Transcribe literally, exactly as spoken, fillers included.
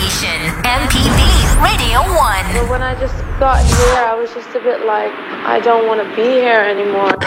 station, M P B Radio one. But when I just got here, I was just a bit like, I don't want to be here anymore.